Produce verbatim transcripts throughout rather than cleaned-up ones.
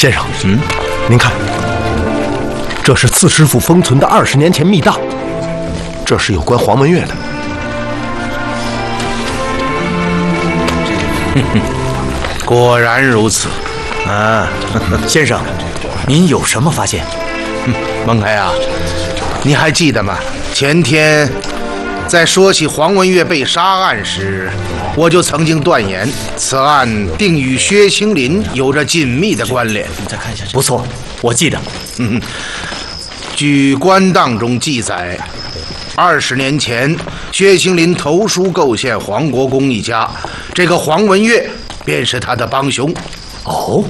先生，嗯，您看，这是刺师傅封存的二十年前密档，这是有关黄文月的。 哼哼，果然如此。啊， 先生，您有什么发现？ 嗯，孟开啊，你还记得吗？前天在说起黄文月被杀案时，我就曾经断言，此案定与薛青林有着紧密的关联。 你再看一下，不错，我记得。 嗯，据官档中记载，二十年前，薛青林投书构陷黄国公一家，这个黄文月便是他的帮凶。 哦，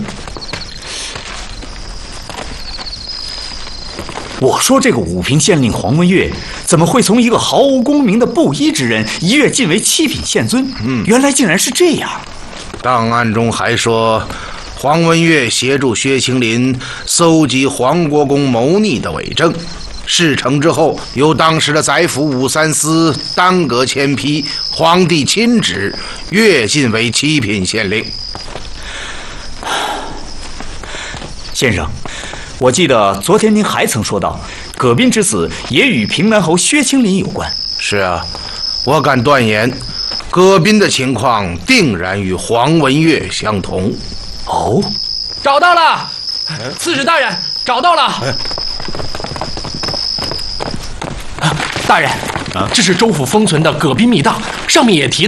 我说这个武平县令黄文月怎么会从一个毫无功名的布衣之人一跃进为七品县尊？嗯，原来竟然是这样。 档案中还说，黄文月协助薛青林搜集黄国公谋逆的伪证，事成之后，由当时的宰辅武三思当革签批，皇帝亲旨，跃进为七品县令。 先生，我记得昨天您还曾说到，葛斌之死也与平南侯薛青林有关。 是啊，我敢断言，葛斌的情况定然与黄文月相同。 哦， 找到了，刺史大人，找到了。啊，大人，啊，这是州府封存的葛斌密档，上面也提